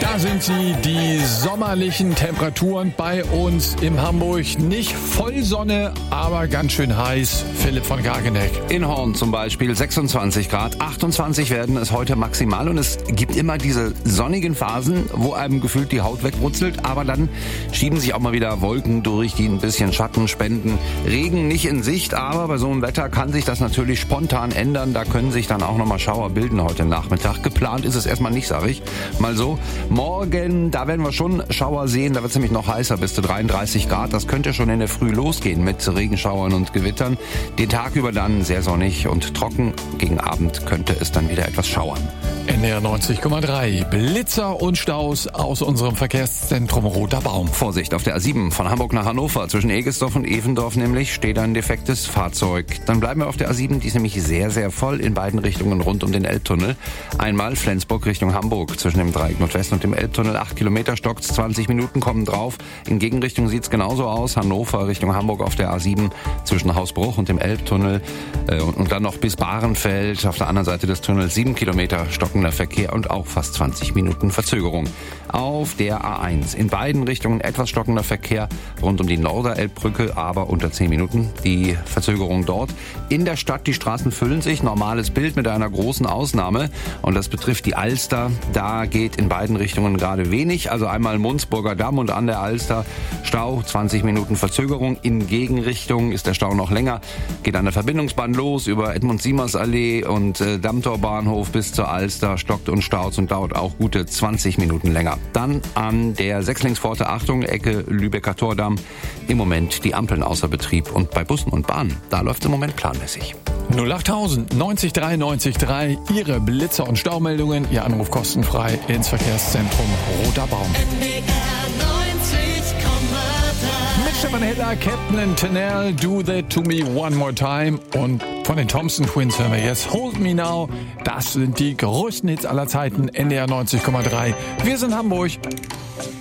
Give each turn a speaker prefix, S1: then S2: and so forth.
S1: Da sind sie, die sommerlichen Temperaturen bei uns in Hamburg. Nicht voll Sonne, aber ganz schön heiß. Philipp von Gargeneck.
S2: In Horn zum Beispiel 26 Grad, 28 werden es heute maximal. Und es gibt immer diese sonnigen Phasen, wo einem gefühlt die Haut wegrutzelt. Aber dann schieben sich auch mal wieder Wolken durch, die ein bisschen Schatten spenden. Regen nicht in Sicht, aber bei so einem Wetter kann sich das natürlich spontan ändern. Da können sich dann auch nochmal Schauer bilden heute Nachmittag. Geplant ist es erstmal nicht, sage ich mal so. Morgen, da werden wir schon Schauer sehen, da wird es nämlich noch heißer, bis zu 33 Grad. Das könnte schon in der Früh losgehen mit Regenschauern und Gewittern. Den Tag über dann sehr sonnig und trocken. Gegen Abend könnte es dann wieder etwas schauern.
S1: NDR 90,3. Blitzer und Staus aus unserem Verkehrszentrum Roter Baum.
S2: Vorsicht, auf der A7 von Hamburg nach Hannover, zwischen Egesdorf und Evendorf nämlich, steht ein defektes Fahrzeug. Dann bleiben wir auf der A7, die ist nämlich sehr, sehr voll in beiden Richtungen rund um den Elbtunnel. Einmal Flensburg Richtung Hamburg, zwischen dem Dreieck Nordwest und dem Elbtunnel, 8 Kilometer stockt's, 20 Minuten kommen drauf. In Gegenrichtung sieht's genauso aus. Hannover Richtung Hamburg auf der A7 zwischen Hausbruch und dem Elbtunnel und dann noch bis Bahrenfeld. Auf der anderen Seite des Tunnels 7 Kilometer stockender Verkehr und auch fast 20 Minuten Verzögerung. Auf der A1 in beiden Richtungen etwas stockender Verkehr rund um die Norderelbbrücke, aber unter 10 Minuten die Verzögerung dort. In der Stadt, die Straßen füllen sich, normales Bild mit einer großen Ausnahme und das betrifft die Alster. Da geht in beiden Richtungen gerade wenig, also einmal Munzburger Damm und an der Alster Stau, 20 Minuten Verzögerung. In Gegenrichtung ist der Stau noch länger, geht an der Verbindungsbahn los über Edmund-Siemers-Allee und Dammtorbahnhof bis zur Alster, stockt und staut und dauert auch gute 20 Minuten länger. Dann an der Sechslinkspforte, Achtung, Ecke Lübecker Tordamm, im Moment die Ampeln außer Betrieb und bei Bussen und Bahnen, da läuft es im Moment planmäßig.
S1: 08000 90 3 90 3, Ihre Blitzer- und Staumeldungen, Ihr Anruf kostenfrei ins Verkehrszentrum Roter Baum. Mit Stefan Heller, Captain and Tennell, Do That To Me One More Time. Und von den Thompson Twins hören wir jetzt Hold Me Now. Das sind die größten Hits aller Zeiten, NDR 90,3. Wir sind Hamburg.